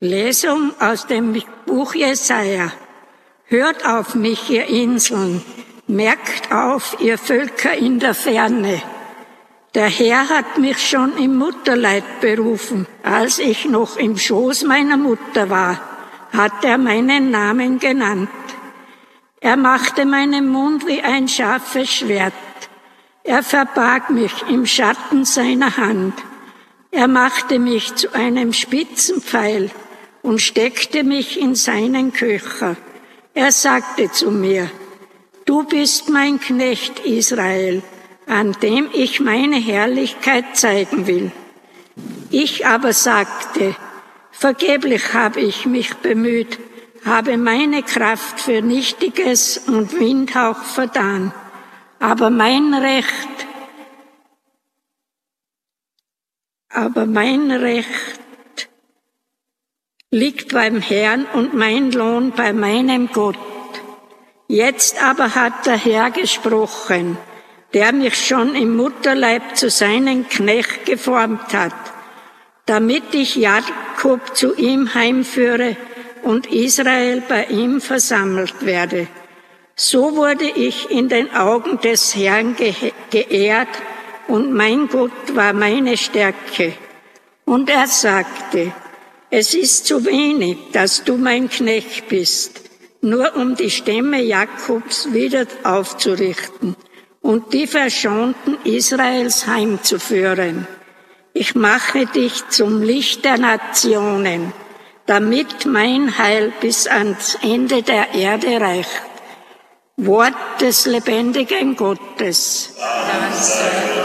Lesung aus dem Buch Jesaja. Hört auf mich, ihr Inseln, merkt auf, ihr Völker in der Ferne. Der Herr hat mich schon im Mutterleib berufen. Als ich noch im Schoß meiner Mutter war, hat er meinen Namen genannt. Er machte meinen Mund wie ein scharfes Schwert. Er verbarg mich im Schatten seiner Hand. Er machte mich zu einem spitzen Pfeil und steckte mich in seinen Köcher. Er sagte zu mir, du bist mein Knecht Israel, an dem ich meine Herrlichkeit zeigen will. Ich aber sagte, vergeblich habe ich mich bemüht, habe meine Kraft für Nichtiges und Windhauch vertan. Aber mein Recht liegt beim Herrn und mein Lohn bei meinem Gott. Jetzt aber hat der Herr gesprochen, der mich schon im Mutterleib zu seinem Knecht geformt hat, damit ich Jakob zu ihm heimführe und Israel bei ihm versammelt werde. So wurde ich in den Augen des Herrn geehrt, und mein Gott war meine Stärke. Und er sagte, es ist zu wenig, dass du mein Knecht bist, nur um die Stämme Jakobs wieder aufzurichten und die Verschonten Israels heimzuführen. Ich mache dich zum Licht der Nationen, damit mein Heil bis ans Ende der Erde reicht. Wort des lebendigen Gottes. Dank sei